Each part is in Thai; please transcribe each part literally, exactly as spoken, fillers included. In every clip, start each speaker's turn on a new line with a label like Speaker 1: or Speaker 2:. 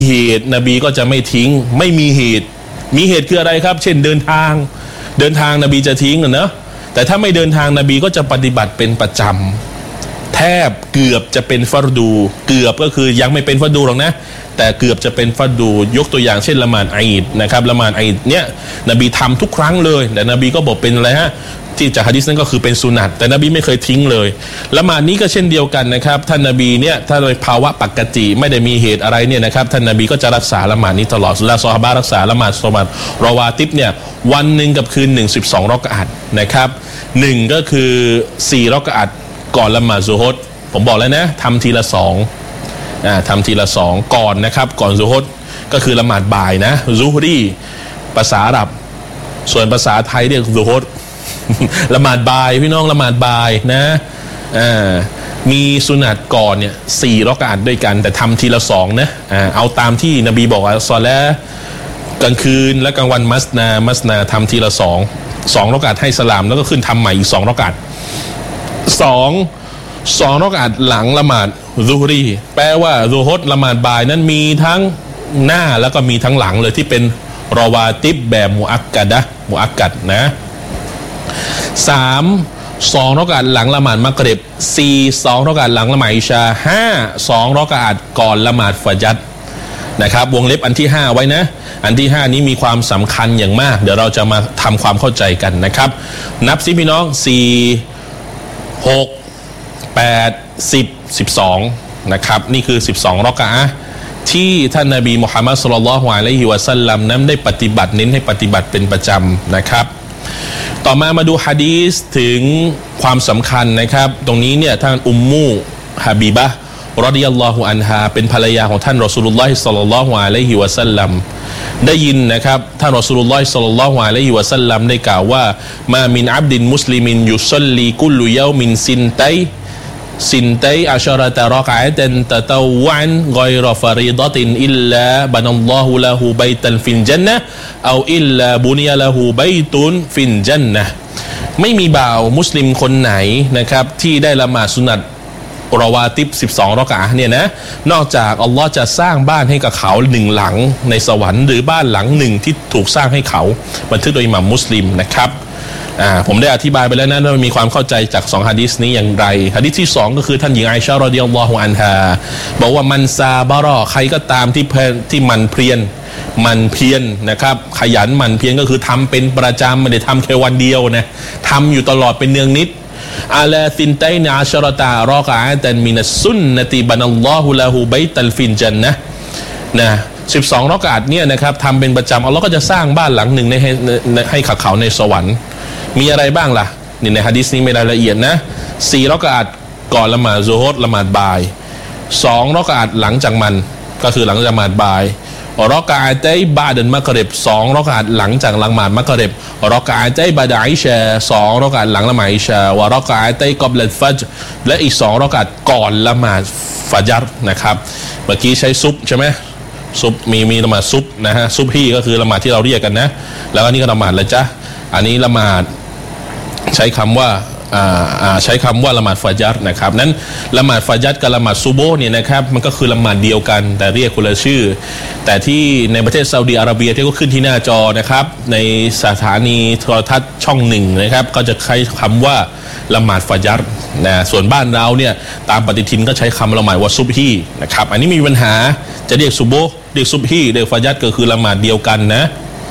Speaker 1: เหตุนบีก็จะไม่ทิ้งไม่มีเหตุมีเหตุคืออะไรครับเช่นเดินทางเดินทางนบีจะทิ้งเนอะแต่ถ้าไม่เดินทางนบีก็จะปฏิบัติเป็นประจำแทบเกือบจะเป็นฟัรดูเกือบก็คือยังไม่เป็นฟัรดูหรอกนะแต่เกือบจะเป็นฟัรดูยกตัวอย่างเช่นละหมาดอีดนะครับละหมาดอีดเนี่ยนบีทำทุกครั้งเลยแต่นบีก็บอกเป็นอะไรฮะที่จากหะดีษนั้นก็คือเป็นสุนัตแต่นบีไม่เคยทิ้งเลยละหมาดนี้ก็เช่นเดียวกันนะครับท่านนบีเนี่ยถ้าโดยภาวะปกติไม่ได้มีเหตุอะไรเนี่ยนะครับท่านนบีก็จะรักษาละหมาดนี้ตลอดและซอฮาบะห์รักษาละหมาดสุนัตรอวาติบเนี่ยวันหนึ่งกับคืนหนึ่งสิบสองรอกะอัตนะครับหนึ่งก็คือสี่รอกะอัตก่อนละหมาดซุฮรผมบอกแล้วนะทำทีละสองอ่าทำทีละสองก่อนนะครับก่อนซุฮรก็คือละหมาดบ่ายนะซุฮรีภาษาอาหรับส่วนภาษาไทยเรียกซุฮรละหมาดบ่ายพี่น้องละหมาดบ่ายนะอ่ามีสุนัตก่อนเนี่ยสี่รอกะอัตด้วยกันแต่ทำทีละสองนะอ่าเอาตามที่นบีบอกว่าซอละห์กลางคืนและกลางวันมัสนามัสนาทำทีละสองสองรอกะอัตให้สลามแล้วก็ขึ้นทำใหม่อีกสองรอกะอัตสองสองรอกะอัตหลังละหมาดซุฮรีแปลว่าซุฮรละหมาดบ่ายนั้นมีทั้งหน้าแล้วก็มีทั้งหลังเลยที่เป็นรอวาติบแบบมุอักกัดะมุอักกัดนะสามสองรอกะอัตหลังละหมาดมักริบสี่สองรอกะอัตหลังละหมาดอิชาห้าสองรอกะอัตก่อนละหมาดฟัจรนะครับวงเล็บอันที่ห้าไว้นะอันที่ห้านี้มีความสำคัญอย่างมากเดี๋ยวเราจะมาทำความเข้าใจกันนะครับนับสิพี่น้องสี่หกแปดสิบสิบสองนะครับนี่คือสิบสองรอกะอะห์ที่ท่านนบีมุฮัมมัดศ็อลลัลลอฮุอะลัยฮิวะซัลลัมนั้นได้ปฏิบัติเน้นให้ปฏิบัติเป็นประจำนะครับต่อมามาดูหะดีษถึงความสำคัญนะครับตรงนี้เนี่ยท่านอุมมุฮะบีบะห์รอฎิยัลลอฮุอันฮาเป็นภรรยาของท่านรอซูลุลลอฮิศ็อลลัลลอฮุอะลัยฮิวะซัลลัมได้ยินนะครับท่านรอซูลุลลอฮิศ็อลลัลลอฮุอะลัยฮิวะซัลลัมได้กล่าวว่ามามินอับดินมุสลิมินยุศ็อลลีกุลลุยอมินซินตัยสินตัยอัชเราะตะรอกะอะตันตะตะวันฆอยรอฟะรีฎะตินอิลลาบันัลลอฮุละฮูบัยตันฟิลญันนะฮ์เอาอิลลาบุนิยะละฮูบัยตุนฟิลญันนะฮ์ไม่มีบ่าวมุสลิมคนไหนนะครับที่ได้ละหมาดสุนัตรอวาติบสิบสองรอกะอะห์เนี่ยนะนอกจากอัลลอฮ์จะสร้างบ้านให้กับเขาหนึ่งหลังในสวรรค์หรือบ้านหลังหนึ่งที่ถูกสร้างให้เขาบันทึกโดยอิหม่ามมุสลิมนะครับอ่าผมได้อธิบายไปแล้วนะว่ามีความเข้าใจจากสองหะดีษนี้อย่างไรหะดีษที่สองก็คือท่านหญิงไอชะฮ์รอฎิยัลลอฮุอันฮาบอกว่ามันซาบะรอใครก็ตามที่ที่มันเพียรมันเพียรนะครับขยันมันเพียรก็คือทำเป็นประจำไม่ได้ทำแค่วันเดียวนะทำอยู่ตลอดเป็นเนืองนิดอาลาซินตัยนะอัชเราะตะรอกะอะตันมินัสซุนนะติบันัลลอฮุละฮูบัยตัลฟิลญันนะฮ์นะสิบสองรอกะอะห์เนี่ยนะครับทำเป็นประจำอัลเลาะห์ก็จะสร้างบ้านหลังหนึ่งให้ให้กับเขาในสวรรค์มีอะไรบ้างล่ะนี่ในหะดีษนี้ไม่รายละเอียดนะสี่รอกะอะห์ก่อนละหมาดซุฮรละหมาดบ่ายสองรอกะอะห์หลังจากมันก็คือหลังจากละหมาดบ่ายรอกะอะตัยบะดัลมักริบสองรอกะอะห์หลังจากละหมาดมักริบรอกะอะตัยบะดะอิชาสองรอกะอะห์หลังละหมาดอิชาวะรอกะอะตัยกับลัลฟัจรและอีกสองรอกะอะห์ก่อนละหมาดฟัจรนะครับเมื่อกี้ใช้ซุบใช่ไหมซุบมีมีละหมาดซุบนะฮะซุบฮีก็คือละหมาดที่เราเรียกกันนะแล้วก็นี่ก็ละหมาดละจ๊ะอันนี้ละหมาดใช้คำว่าใช้คำว่าละหมาดฟัจรนะครับนั้นละหมาดฟัจรกับละหมาดซุโบห์เนี่ยนะครับมันก็คือละหมาดเดียวกันแต่เรียกคนละชื่อแต่ที่ในประเทศซาอุดิอาระเบียที่ก็ขึ้นที่หน้าจอนะครับในสถานีโทรทัศน์ช่องหนึ่งนะครับก็จะใช้คำว่าละหมาดฟัจรนะส่วนบ้านเราเนี่ยตามปฏิทินก็ใช้คำละหมาดว่าซุบฮีนะครับอันนี้มีปัญหาจะเรียกซุโบห์เรียกซุบฮีเรียกฟัจรก็คือละหมาดเดียวกันนะ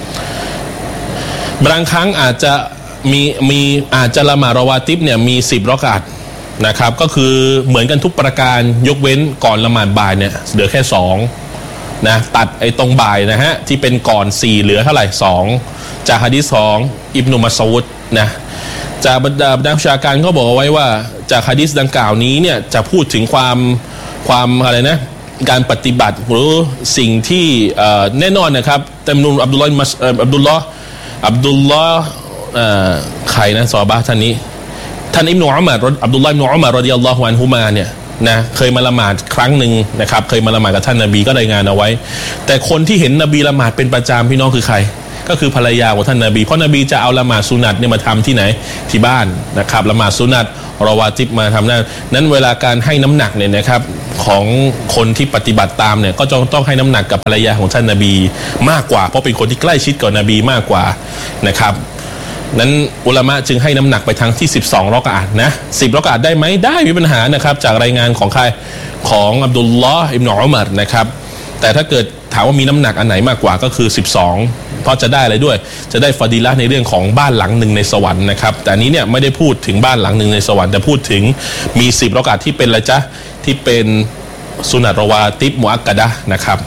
Speaker 1: บางครั้งอาจจะมีมีอาจจะละหมาดรอวาติบเนี่ยมีสิบรอกะอะห์นะครับก็คือเหมือนกันทุกประการยกเว้นก่อนละหมาดบ่ายเนี่ยเหลือแค่สองนะตัดไอ้ตรงบ่ายนะฮะที่เป็นก่อนสี่เหลือเท่าไหร่สองจากหะดีษของอิบนุมัสอูดนะจากบรรดานักวิชาการก็บอกเอาไว้ว่าจากหะดีษดังกล่าวนี้เนี่ยจะพูดถึงความความอะไรนะการปฏิบัติหรือสิ่งที่แน่นอนนะครับแต่นุนอับดุลลอฮ์อับดุลลอฮ์อับดุลลอฮ์ใครนะซอฮาบะห์ท่านนี้ท่านอิบนุอุมัรอับดุลลอฮ์อิบนุอุมัรรอฎิยัลลอฮุอันฮุมาเนี่ยนะเคยมาละหมาดครั้งหนึ่งนะครับเคยมาละหมาดกับท่านนบีก็รายงานเอาไว้แต่คนที่เห็นนบีละหมาดเป็นประจำพี่น้องคือใครก็คือภรรยาของท่านนบีเพราะนบีจะเอาละหมาดสุนัตเนี่ยมาทำที่ไหนที่บ้านนะครับละหมาดสุนัตรอวาติบมาทำหน้านั้นเวลาการให้น้ำหนักเนี่ยนะครับของคนที่ปฏิบัติตามเนี่ยก็จะต้องให้น้ำหนักกับภรรยาของท่านนบีมากกว่าเพราะเป็นคนที่ใกล้ชิดกับนบีมากกว่านะครับนั้นอุลามะจึงให้น้ำหนักไปทางที่สิบสองรอกอะห์นะสิบรอกอะห์ได้ไหมได้ไม่มีปัญหานะครับจากรายงานของใครของอับดุลลอฮ์อิบนุอุมัรนะครับแต่ถ้าเกิดถามว่ามีน้ำหนักอันไหนมากกว่าก็คือสิบสองเพราะจะได้อะไรด้วยจะได้ฟาดีละห์ในเรื่องของบ้านหลังหนึ่งในสวรรค์นะครับแต่อันนี้เนี่ยไม่ได้พูดถึงบ้านหลังหนึ่งในสวรรค์แต่พูดถึงมีสิบรอกอะห์ที่เป็นอะไรจ๊ะที่เป็นสุนัตรอวาติบมุอักกะดะห์นะครับ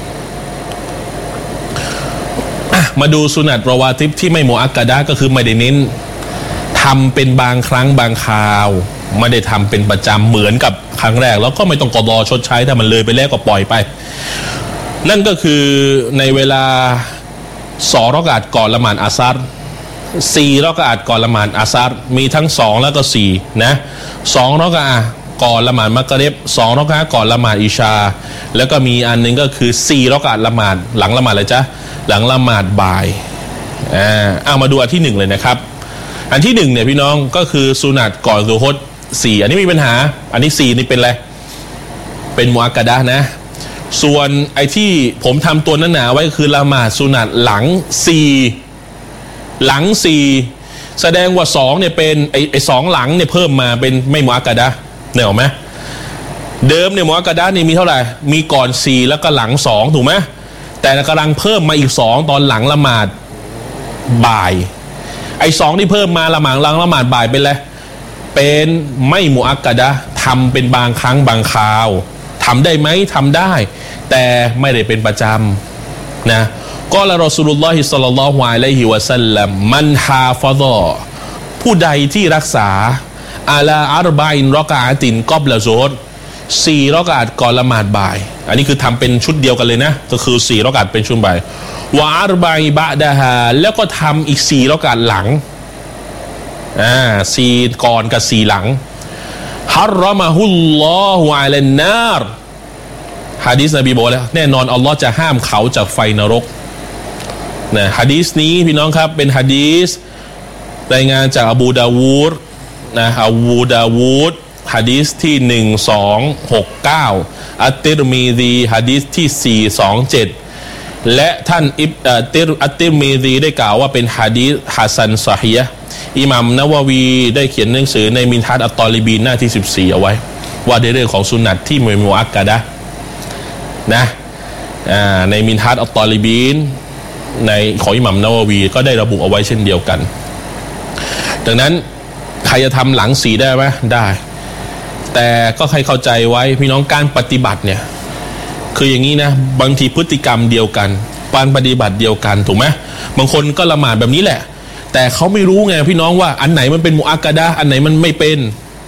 Speaker 1: มาดูสุนัตรอวาติบที่ไม่มุอักกะดะห์ก็คือไม่ได้เน้นทำเป็นบางครั้งบางคราวไม่ได้ทำเป็นประจำเหมือนกับครั้งแรกแล้วก็ไม่ต้องกอฎอชดใช้ถ้ามันเลยไปแล้วก็ปล่อยไปนั่นก็คือในเวลาสองรอกอะห์ก่อนละหมาดอาซัรสี่รอกอะห์ก่อนละหมาดอาซัรมีทั้งสองแล้วก็สี่นะสองรอกอะห์ก่อนละหมาดมักริบสองรอกอะห์ก่อนละหมาดอิชาแล้วก็มีอันนึงก็คือสี่รอกอะห์ละหมาดหลังละหมาดอะไรจ๊ะหลังละหมาดบ่ายอ่าเอามาดูอันที่หนึ่งเลยนะครับอันที่หนึ่งเนี่ยพี่น้องก็คือสุนัตก่อนซุฮรสี่อันนี้มีปัญหาอันนี้สี่นี่เป็นอะไรเป็นมุอักกะดะห์นะส่วนไอ้ที่ผมทำตัวหนาๆไว้คือละหมาดสุนัตหลังสี่หลังสี่แสดงว่าสองเนี่ยเป็นไอ้ไอ้สองหลังเนี่ยเพิ่มมาเป็นไม่มุอักกะดะห์เนี่ยหรอไหมเดิมเนี่ยมุอักกะดะห์นี่มีเท่าไหร่มีก่อนสี่แล้วก็หลังสองถูกไหมแต่กำลังเพิ่มมาอีกสองตอนหลังละหมาดบ่ายไอ้สองที่เพิ่มมาละหมาดหลังละหมาดบ่ายเป็นอะไรเป็นไม่มุอักกะดะห์ทำเป็นบางครั้งบางคราวทำได้ไหมทำได้แต่ไม่ได้เป็นประจำนะก็ละรอซูลุลลอฮิศ็อลลัลลอฮุอะลัยฮิวะซัลลัมมันฮาฟะฎอผู้ใดที่รักษาอะลาอัรบะอินรอกะอะตินกอบละซุฮรสี่รอกะอะห์ก่อนละหมาดบ่ายอันนี้คือทำเป็นชุดเดียวกันเลยนะก็คือสี่รอกะอะห์เป็นชุดบ่ายวะอัรบะอิบะดะฮาแล้วก็ทำอีกสี่รอกะอะห์หลังอ่าสี่ก่อนกับสี่หลังฮัรรอมะฮุลลอฮุอะลันนารหะดีษนบีบอกแล้วแน่นอนอัลลอฮ์จะห้ามเขาจากไฟนรกนะหะดีษนี้พี่น้องครับเป็นหะดีษรายงานจากอบูดาวูดนะอบูดาวูดหะดีษที่หนึ่งสองหกเก้าอัตติรมีซีหะดีษที่สี่สองเจ็ดและท่านอิบติรอัตติรมีซีได้กล่าวว่าเป็นหะดีษฮะซันซอฮีฮ์อิหม่ามนะวะวีได้เขียนหนังสือในมินฮัจอัตตอลิบีนหน้าที่สิบสี่เอาไว้ว่าในเรื่องของสุนัตที่ไม่มุอักกะดะห์นะในมินฮัจอัตตอลิบีนในของอิหม่ามนะวะวีก็ได้ระบุเอาไว้เช่นเดียวกันดังนั้นใครจะทำหลังสีได้ไหมได้แต่ก็ใครเข้าใจไว้พี่น้องการปฏิบัติเนี่ยคืออย่างนี้นะบางทีพฤติกรรมเดียวกันการปฏิบัติเดียวกันถูกไหมบางคนก็ละหมาดแบบนี้แหละแต่เขาไม่รู้ไงพี่น้องว่าอันไหนมันเป็นมุอักกะดะห์อันไหนมันไม่เป็น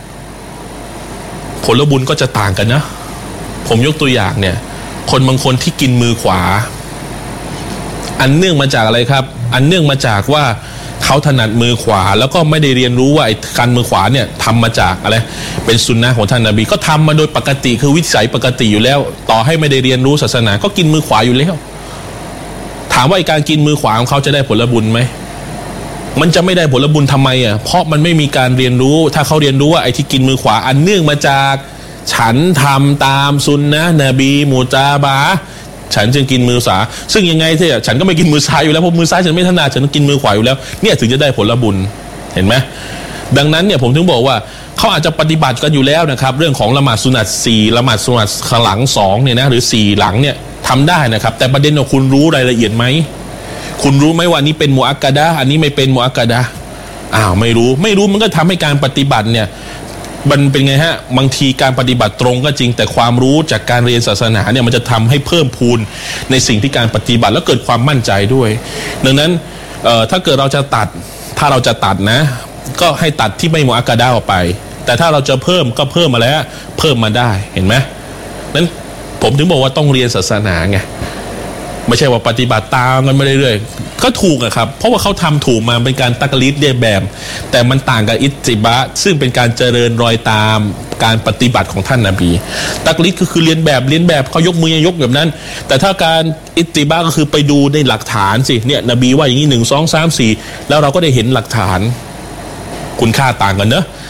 Speaker 1: ผลบุญก็จะต่างกันนะผมยกตัวอย่างเนี่ยคนบางคนที่กินมือขวาอันเนื่องมาจากอะไรครับอันเนื่องมาจากว่าเขาถนัดมือขวาแล้วก็ไม่ได้เรียนรู้ว่าไอ้การมือขวาเนี่ยทำมาจากอะไรเป็นสุนนะของท่านนบีก็ทำมาโดยปกติคือวิสัยปกติอยู่แล้วต่อให้ไม่ได้เรียนรู้ศาสนาก็กินมือขวาอยู่แล้วถามว่าไอ้การกินมือขวาของเขาจะได้ผลบุญไหมมันจะไม่ได้ผลบุญทำไมอ่ะเพราะมันไม่มีการเรียนรู้ถ้าเขาเรียนรู้ว่าไอ้ที่กินมือขวาอันเนื่องมาจากฉันทำตามสุนนะนบีมูตาบะฉันจึงกินมือซ้ายซึ่งยังไงเถอะฉันก็ไม่กินมือซ้ายอยู่แล้วเพราะมือซ้ายฉันไม่ถนัดฉันกินมือขวาอยู่แล้วเนี่ยถึงจะได้ผลบุญเห็นไหมดังนั้นเนี่ยผมถึงบอกว่าเขาอาจจะปฏิบัติกันอยู่แล้วนะครับเรื่องของละหมาดสุนัตสี่ละหมาดสุนัตข้างหลังสองเนี่ยนะหรือสี่หลังเนี่ยทำได้นะครับแต่ประเด็นว่าคุณรู้รายละเอียดไหมคุณรู้ไหมว่านี้เป็นมุอักกะดะห์อันนี้ไม่เป็นมุอักกะดะห์อ้าวไม่รู้ไม่รู้มันก็ทำให้การปฏิบัติเนี่ยมันเป็นไงฮะบางทีการปฏิบัติตรงก็จริงแต่ความรู้จากการเรียนศาสนาเนี่ยมันจะทำให้เพิ่มพูนในสิ่งที่การปฏิบัติแล้วเกิดความมั่นใจด้วยดังนั้นถ้าเกิดเราจะตัดถ้าเราจะตัดนะก็ให้ตัดที่ไม่มุอักกะดะห์ออกไปแต่ถ้าเราจะเพิ่มก็เพิ่มมาแล้วเพิ่มมาได้เห็นไหมนั้นผมถึงบอกว่าต้องเรียนศาสนาไงไม่ใช่ว่าปฏิบัติตามกันไปเรื่อยๆก็ถูกอะครับเพราะว่าเขาทำถูกมาเป็นการตักลีดเรียนแบบแต่มันต่างกับอิตติบะซึ่งเป็นการเจริญรอยตามการปฏิบัติของท่านนบีตักลีดก็คือเรียนแบบเรียนแบบเขายกมือยกแบบนั้นแต่ถ้าการอิตติบะก็คือไปดูในหลักฐานสิเนี่ยนบีว่าอย่างนี้หนึ่งสองสามสี่แล้วเราก็ได้เห็นหลักฐานคุณค่าต่างกันเนอะ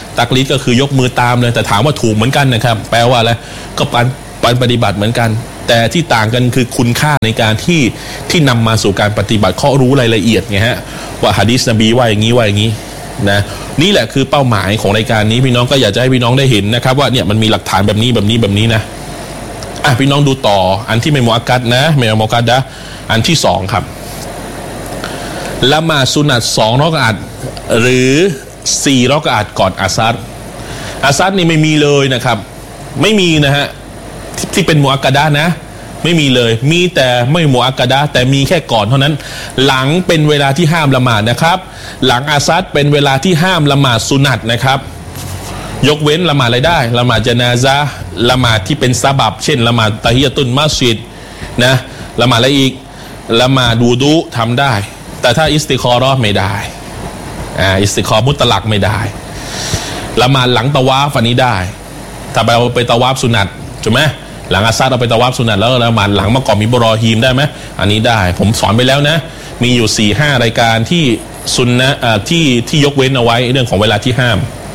Speaker 1: ตักลีดก็คือยกมือตามเลยแต่ถามว่าถูกเหมือนกันนะครับแปลว่าอะไรก็ปันปันปฏิบัติเหมือนกันแต่ที่ต่างกันคือคุณค่าในการที่ที่นำมาสู่การปฏิบัติเขารู้รายละเอียดไงฮะว่าหะดีษนบีว่าอย่างนี้ว่าอย่างนี้นะนี่แหละคือเป้าหมายของรายการนี้พี่น้องก็อยากจะให้พี่น้องได้เห็นนะครับว่าเนี่ยมันมีหลักฐานแบบนี้แบบนี้แบบนี้นะอ่ะพี่น้องดูต่ออันที่ไม่มุอักกัดนะไม่มุอักกัดนะอันที่สองครับละหมาดสุนัตสองรอกอัตหรือสี่รอกอัตก่อนอาซัรอาซัรนี่ไม่มีเลยนะครับไม่มีนะฮะท, ที่เป็นมุอักกัดนะไม่มีเลยมีแต่ไม่มุอักกัดแต่มีแค่ก่อนเท่านั้นหลังเป็นเวลาที่ห้ามละหมาดนะครับหลังอาซัรเป็นเวลาที่ห้ามละหมาดสุนัตนะครับยกเว้นละหมาดอะไรได้ละหมาดญะนาซะห์ละหมาดที่เป็นซะบับเช่นละหมาดตะฮิยะตุลมัสยิดนะละหมาดอะไรอีกละหมาดวูดุทำได้แต่ถ้าอิสติคอเราะห์ไม่ได้อ่าอิสติคอมุตลักไม่ได้ละหมาดหลังตะวาฟอันนี้ได้ถ้าไปเอาไปตะวาฟสุนัตถูกไหมหลังอาซัรเอาไปตะวาฟสุนัตแล้วละหมาดหลังมะกอมอิบรอฮีมได้ไหมอันนี้ได้ผมสอนไปแล้วนะมีอยู่ สี่ห้า รายการที่ซุนนะอ่าที่ที่ยกเว้นเอาไว้เรื่องของเวลาที่ห้าม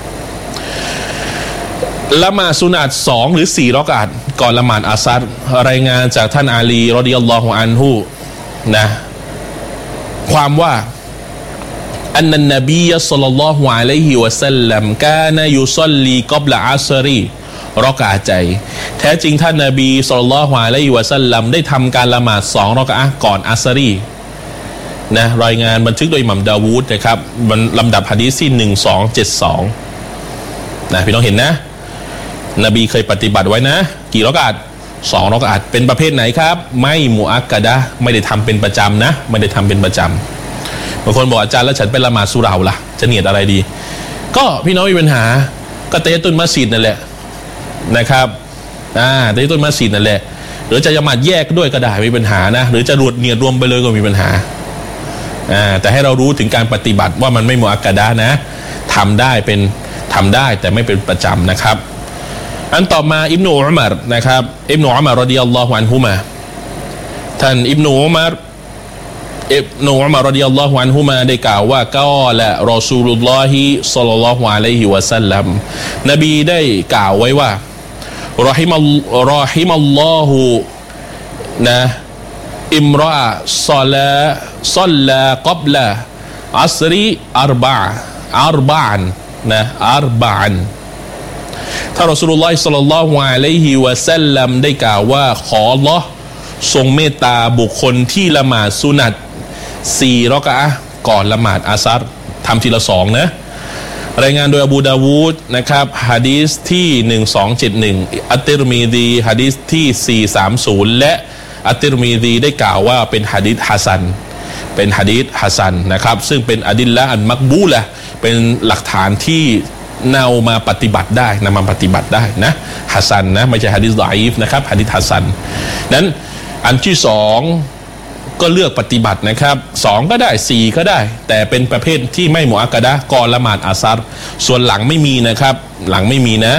Speaker 1: ละหมาดสุนัตสองหรือสี่รอกอัตก่อนละหมาดอาซัรรายงานจากท่านอาลีรอฎิยัลลอฮุอันฮุนะความว่าอันนันนบีศ็อลลัลลอฮุอะลัยฮิวะซัลลัมกานะยุศ็อลลีกับละอัศรีรอกะอะตัยแท้จริงท่านนบีศ็อลลัลลอฮุอะลัยฮิวะซัลลัมได้ทำการละหมาดสองรอกะอะห์ก่อนอัศรีนะรายงานบันทึกโดยอิหม่ามดาวูดนะครับลำดับหะดีษที่หนึ่งสองเจ็ดสองนะพี่น้องเห็นนะนบีเคยปฏิบัติไว้นะกี่รอกะอะห์สองรอกะอะห์เป็นประเภทไหนครับไม่มุอักกะดะห์ไม่ได้ทำเป็นประจำนะไม่ได้ทำเป็นประจำบางคนบอกอาจารย์แล้วฉันไปละหมาดสุเราะห์ล่ะจะเนียดอะไรดีก็พี่น้องมีปัญหาก็ตะฮิยะตุลมัสยิดนั่นแหละนะครับอ่าตะฮิยะตุลมัสยิดนั่นแหละหรือจะละหมาดแยกด้วยก็ได้ไม่มีปัญหานะหรือจะรวดเนียดรวมไปเลยก็มีปัญหาอ่าแต่ให้เรารู้ถึงการปฏิบัติว่ามันไม่มุอักกะดะห์นะทำได้เป็นทำได้แต่ไม่เป็นประจำนะครับอันต่อมาอิบนุอุมัรนะครับอิบนุอุมัรรอฎิยัลลอฮุอันฮุมาท่านอิบนุอุมัรอิบนุอุมัรรอฎิยัลลอฮุอันฮุมาได้กล่าวว่ากล่าวละรอซูลุลลอฮิศ็อลลัลลอฮุอะลัยฮิวะซัลลัมนบีได้กล่าวไว้ว่ารอฮิมัลรอฮิมัลลอฮุนะอิมรออะศอลาศอลลากับละอัศรีอัรบะอัรบะอันนะอัรบะอันท่านรอซูลุลลอฮิศ็อลลัลลอฮุอะลัยฮิวะซัลลัมได้กล่าวว่าขออัลเลาะห์ทรงเมตตาบุคคลที่ละหมาดสุนัตสี่รอกะอะห์ก่อนละหมาดอาซัรทำทีละสองนะรายงานโดยอบูดาวูดนะครับหะดีษที่หนึ่งสองเจ็ดหนึ่งอัตติรมีซีหะดีษที่สี่สามศูนย์และอัตติรมีซีได้กล่าวว่าเป็นหะดีษฮะซันเป็นหะดีษฮะซันนะครับซึ่งเป็นอะดิลละอันมักบูละเป็นหลักฐานที่นำมาปฏิบัติได้นำมาปฏิบัติได้นะฮะซันนะไม่ใช่หะดีษฎออีฟนะครับหะดีษฮะซันนั้นอันที่สองก็เลือกปฏิบัตินะครับสองก็ได้สี่ก็ได้แต่เป็นประเภทที่ไม่มุอักกะดะห์ก่อนละหมาดอาซัรส่วนหลังไม่มีนะครับหลังไม่มีนะ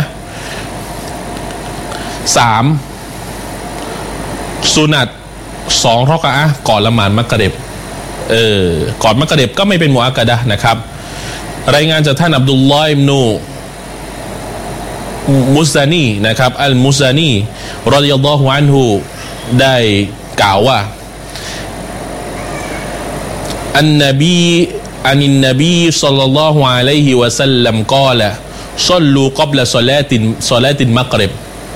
Speaker 1: สามสุนัตสองรอกะอะห์ก่อนละหมาดมักริบเออก่อนมักริบก็ไม่เป็นมุอักกะดะห์นะครับรายงานจากท่านอับดุลลอฮ์อิบนุมุซานีนะครับอัลมุซานีรอฎิยัลลอฮุอันฮุได้กล่าวว่าอันนบีอันนบีศ็อลลัลลอฮุอะลัยฮิวะซัลลัมกล่าวศ็อลลูกับละศอลาตินศอลาตินมักริบ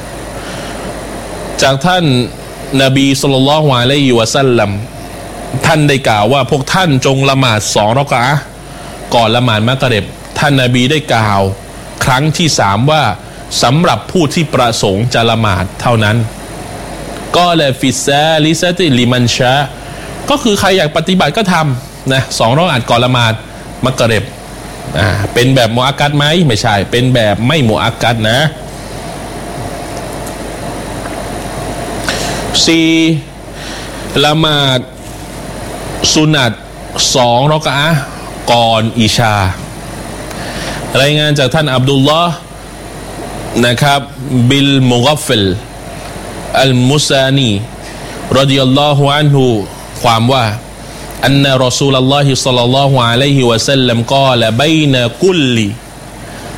Speaker 1: จากท่านนบีศ็อลลัลลอฮุอะลัยฮิวะซัลลัมท่านได้กล่าวว่าพวกท่านจงละหมาดสองรอกะอะห์ก่อนละหมาดมักริบท่านนบีได้กล่าวครั้งที่สามว่าสำหรับผู้ที่ประสงค์จะละหมาดเท่านั้นก็เลยฟิซาลิซาติลิมันชาก็คือใครอยากปฏิบัติก็ทำนะสองรอกะอะห์ก่อนละหมาดมักริบอ่าเป็นแบบมุอักกัดไหมไม่ใช่เป็นแบบไม่มุอักกัดนะสี่ละหมาดสุนัตสองรอกะอะห์ก่อนอิชารายงานจากท่านอับดุลลอฮ์นะครับบิลมุกัฟฟิลอัลมุซานีรอฎิยัลลอฮุอันฮุความว่าอันนะรอซูลุลลอฮิศ็อลลัลลอฮุอะลัยฮิวะซัลลัมกล่าวบัยนะกุลลิ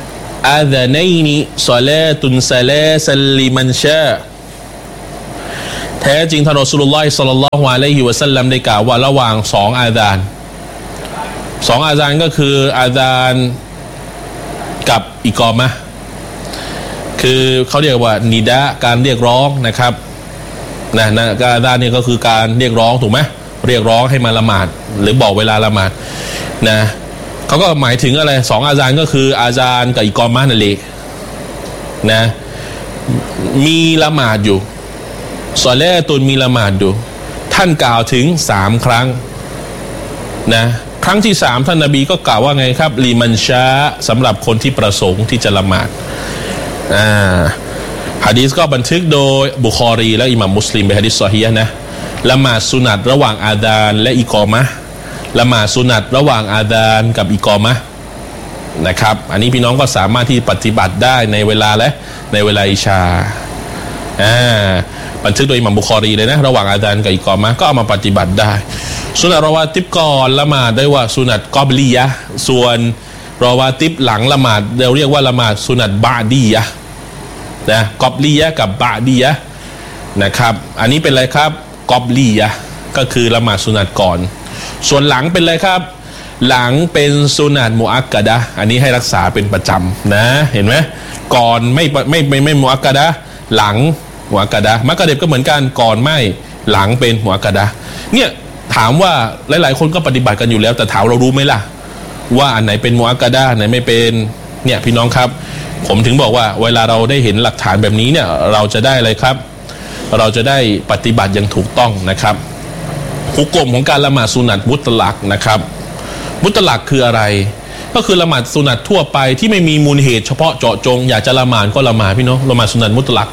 Speaker 1: อาซานัยนิศอลาตุนซะลาซัลลิมันชาแท้จริงท่านรอซูลุลลอฮิศ็อลลัลลอฮุอะลัยฮิวะซัลลัมได้กล่าวว่าระหว่างสองอาซานสองอาซานก็คืออาซานกับอิกอมะห์คือเขาเรียกว่านิดะการเรียกร้องนะครับนะนะอาซานนี่ก็คือการเรียกร้องถูกไหมเรียกร้องให้มาละหมาดหรือบอกเวลาละหมาดนะเขาก็หมายถึงอะไรสองอาซานก็คืออาซานกับอิกอมะห์นั่นเองนะมีละหมาดอยู่ซอลาตุนมีละหมาดอยู่ท่านกล่าวถึงสามครั้งนะครั้งที่สามท่านนบีก็กล่าวว่าไงครับลีมันชาสำหรับคนที่ประสงค์ที่จะละหมาดอ่าหะดีษก็บันทึกโดยบุคอรีและอิหม่ามมุสลิมเป็นหะดีษซอฮีฮ์นะละหมาดสุนัตระหว่างอาซานและอิกอมะห์ละหมาดสุนัตระหว่างอาซานกับอิกอมะห์นะครับอันนี้พี่น้องก็สามารถที่ปฏิบัติได้ในเวลาและในเวลาอิชาอ่าบันทึกโดยอิหม่ามบุคอรีเลยนะระหว่างอาซานกับอิกอมะห์ก็เอามาปฏิบัติได้สุนัตรอวาติบก่อนละหมาดได้ว่าสุนัตกอบลียะส่วนรอวาติบหลังละหมาดเราเรียกว่าละหมาดสุนัตบาดียะนะกอบลียะกับบาดียะนะครับอันนี้เป็นอะไรครับกอบลียะก็คือละหมาดสุนัตก่อนส่วนหลังเป็นอะไรครับหลังเป็นสุนัตมุอักกะดะอันนี้ให้รักษาเป็นประจำนะเห็นไหมก่อนไม่ไม่ไม่ไม่มุอักกะดะหลังมุอักกะดะมักกะเด็บก็เหมือนกันก่อนไม่หลังเป็นมุอักกะดะเนี่ยถามว่าหลายๆคนก็ปฏิบัติกันอยู่แล้วแต่ถามเรารู้ไหมล่ะว่าอันไหนเป็นมุอักกะดะอันไหนไม่เป็นเนี่ยพี่น้องครับผมถึงบอกว่าเวลาเราได้เห็นหลักฐานแบบนี้เนี่ยเราจะได้อะไรครับเราจะได้ปฏิบัติอย่างถูกต้องนะครับฮุกมของการละหมาดสุนัตมุตลักนะครับมุตลักคืออะไรก็คือละหมาดสุนัตทั่วไปที่ไม่มีมูลเหตุเฉพาะเจาะจงอยากจะละหมาดก็ละหมาดพี่น้องละหมาดสุนัตมุตลัก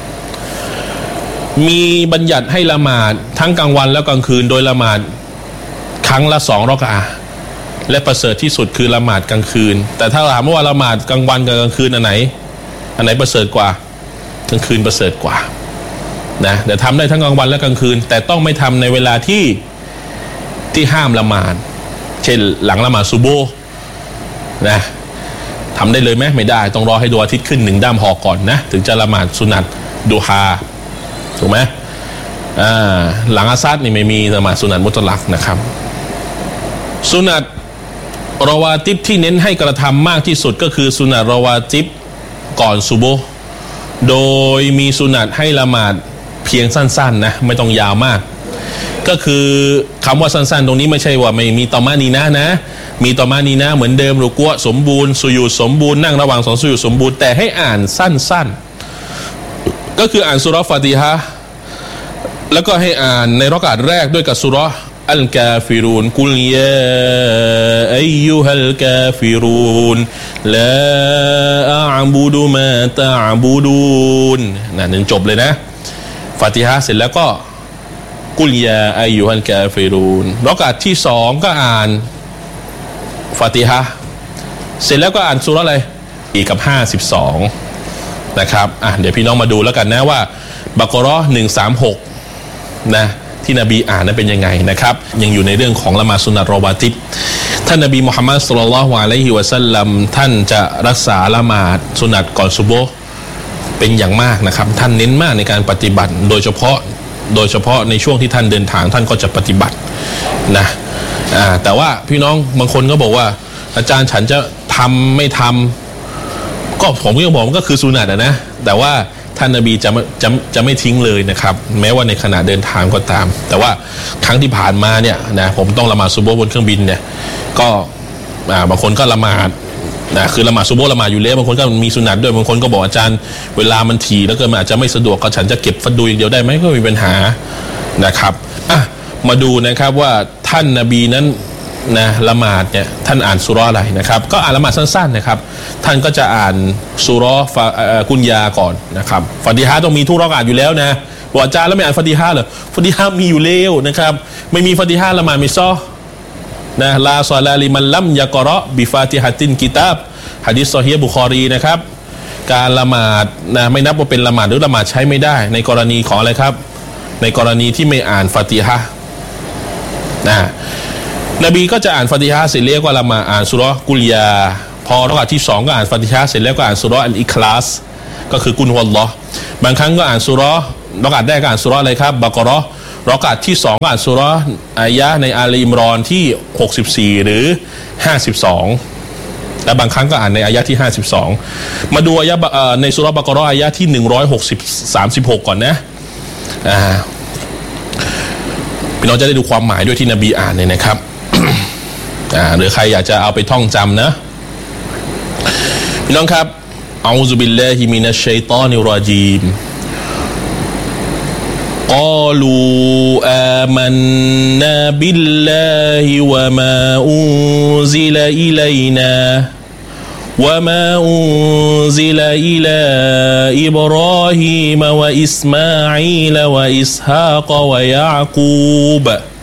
Speaker 1: มีบัญญัติให้ละหมาดทั้งกลางวันและกลางคืนโดยละหมาดครั้งละสองรอกอะห์และประเสริฐที่สุดคือละหมาดกลางคืนแต่ถ้าถามว่าละหมาดกลางวันกับกลางคืนอันไหนอันไหนประเสริฐกว่ากลางคืนประเสริฐกว่านะเดี๋ยวทำได้ทั้งกลางวันและกลางคืนแต่ต้องไม่ทำในเวลาที่ที่ห้ามละหมาดเช่นหลังละหมาดซุโบฮ์นะทำได้เลยไหมไม่ได้ต้องรอให้ดวงอาทิตย์ขึ้นหนึ่งด้ามหอกก่อนนะถึงจะละหมาดสุนัตดูฮาถูกไหมอ่าหลังอาซัดนี่ไม่มีละหมาดสุนัตมุตลักนะครับสุนัตรอวาติบที่เน้นให้กระทำมากที่สุดก็คือสุนัตรอวาติบก่อนซุโบฮ์โดยมีสุนัตให้ละหมาดเพียงสั้นๆนะไม่ต้องยาวมากก็คือคำว่าสั้นๆตรงนี้ไม่ใช่ว่าไม่มีตอมานีนะนะมีตอมานีนะเหมือนเดิมรุกัวสมบูรณ์สุญูดสมบูรณ์นั่งระหว่างสองสุญูดสมบูรณ์แต่ให้อ่านสั้นๆก็คืออ่านซูเราะห์ฟาติฮะห์แล้วก็ให้อ่านในรอกาตแรกด้วยกับซูเราะห์อัลกาฟิรูนกุลยาอัยยูฮัลกาฟิรูนลาอัอบุดุมาตะอบุดูนนั่นจบเลยนะฟาติฮะห์เสร็จแล้วก็กุลยาอายุฮัลกาฟิรูนรอกาตที่สองก็อ่านฟาติฮะห์เสร็จแล้วก็อ่านซูเราะห์อะไรอีกกับห้าสิบสองนะครับอ่ะเดี๋ยวพี่น้องมาดูแล้วกันนะว่าบักเราะห์หนึ่งสามหกนะที่นบีอ่านนั้นเป็นยังไงนะครับยังอยู่ในเรื่องของละหมาดสุนัตรอวาติบท่านนบีมุฮัมมัดศ็อลลัลลอฮุอะลัยฮิวะซัลลัมท่านจะรักษาละหมาดสุนัตก่อนซุโบฮ์เป็นอย่างมากนะครับท่านเน้นมากในการปฏิบัติโดยเฉพาะโดยเฉพาะในช่วงที่ท่านเดินทางท่านก็จะปฏิบัตินะอ่าแต่ว่าพี่น้องบางคนก็บอกว่าอาจารย์ฉันจะทำไม่ทำก็ผมก็ยังบอกมันก็คือสุนัตนะแต่ว่าท่านนบีจะจะจะไม่ทิ้งเลยนะครับแม้ว่าในขณะเดินทางก็ตามแต่ว่าครั้งที่ผ่านมาเนี่ยนะผมต้องละหมาดซุโบฮ์บนเครื่องบินเนี่ยก็อ่าบางคนก็ละหมาดนะคือละหมาดซุโบฮ์ละหมาดอยู่แล้วบางคนก็มีสุนัตด้วยบางคนก็บอกอาจารย์เวลามันถี่แล้วเกินมันอาจจะไม่สะดวกก็ฉันจะเก็บฟัดดูอย่างเดียวได้ไหมก็มีปัญหานะครับอ่ะมาดูนะครับว่าท่านนบีนั้นนะละหมาดเนี่ยท่านอ่านซูเราะห์อะไรนะครับก็อ่านละหมาดสั้นๆนะครับท่านก็จะอ่านซูเราะห์กุญญาก่อนนะครับฟาติฮะห์ต้องมีทุกรอกาตอยู่แล้วนะบอกอาจารย์แล้วไม่อ่านฟาติฮะห์เหรอฟาติฮะห์มีอยู่แล้วนะครับไม่มีฟาติฮะห์ละหมาดไม่ซ้อนะลาซอลาลิมันลัมยะกอเราะบิฟาติฮะตินกิตาบหะดีษซอฮีฮ์บุคอรีนะครับการละหมาดนะไม่นับว่าเป็นละหมาดหรือละหมาดใช้ไม่ได้ในกรณีของอะไรครับในกรณีที่ไม่อ่านฟาติฮะห์นะนบีก็จะอ่านฟาติฮะห์เสร็จเรียกว่าละหมาดอ่านซูเราะห์กุลยาพอรอกะที่สองก็อ่านฟาติฮะห์เสร็จแล้วก็อ่านซูเราะห์อัลอิคลาสก็คือกุลฮุวัลลอฮ์บางครั้งก็อ่านซูเราะห์รอกะแรกก็อ่านซูเราะห์อะไรครับบะเกาะฮ์รอกะที่สองก็อ่านซูเราะห์อายะห์ในอาลีอิมรอนที่หกสิบสี่หรือห้าสิบสองและบางครั้งก็อ่านในอายะที่ห้าสิบสองมาดูอายะในซูเราะห์บะเกาะฮ์อายะที่หนึ่งร้อยหกสิบ สามสิบหกก่อนนะอ่าพี่น้องจะได้ดูความหมายด้วยที่นบีอ่านเนี่ยนะครับอ่าหรือใครอยากจะเอาไปท่องจำนะพี่น้องครับอะอูซุบิลลาฮิมินัชชัยฏอนิรเราะญีมقالوا آمنا بالله وما أنزل إلينا وما أنزل إلى إبراهيم وإسماعيل وإسحاق ويعقوب